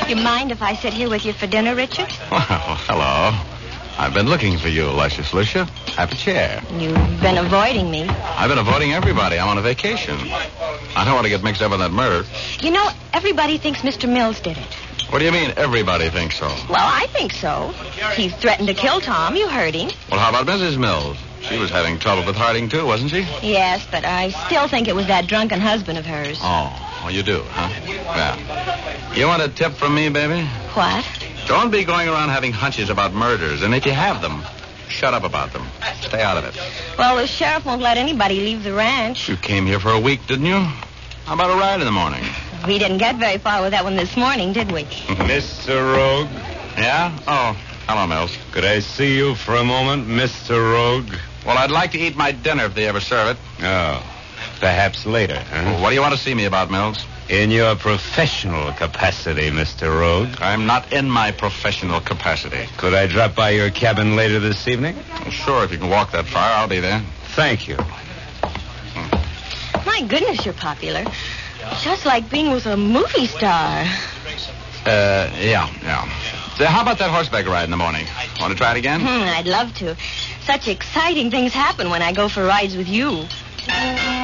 You mind if I sit here with you for dinner, Richard? Well, hello. I've been looking for you, Luscious Lucia. Have a chair. You've been avoiding me. I've been avoiding everybody. I'm on a vacation. I don't want to get mixed up in that murder. You know, everybody thinks Mr. Mills did it. What do you mean, everybody thinks so? Well, I think so. He threatened to kill Tom. You heard him. Well, how about Mrs. Mills? She was having trouble with Harding, too, wasn't she? Yes, but I still think it was that drunken husband of hers. Oh, you do, huh? Yeah. You want a tip from me, baby? What? Don't be going around having hunches about murders. And if you have them, shut up about them. Stay out of it. Well, the sheriff won't let anybody leave the ranch. You came here for a week, didn't you? How about a ride in the morning? We didn't get very far with that one this morning, did we? Mr. Rogue? Yeah? Oh, hello, Mills. Could I see you for a moment, Mr. Rogue? Well, I'd like to eat my dinner if they ever serve it. Oh, perhaps later, huh? Well, what do you want to see me about, Mills? In your professional capacity, Mr. Rogue. I'm not in my professional capacity. Could I drop by your cabin later this evening? Well, sure, if you can walk that far, I'll be there. Thank you. My goodness, you're popular. Just like being with a movie star. Yeah. So how about that horseback ride in the morning? Want to try it again? I'd love to. Such exciting things happen when I go for rides with you.